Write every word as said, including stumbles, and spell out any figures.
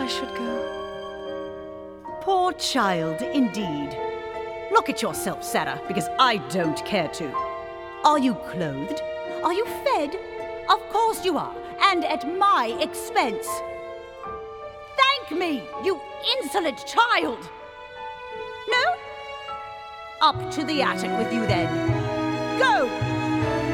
I should go. Poor child, indeed. Look at yourself, Sarah, because I don't care to. Are you clothed? Are you fed? Of course you are, and at my expense. Thank me, you insolent child! No? Up to the attic with you then. Go!